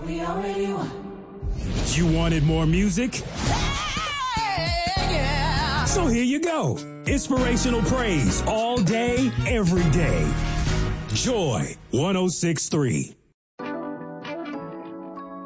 We already won. You wanted more music? Yeah. So here you go. Inspirational praise all day, every day. Joy 106.3.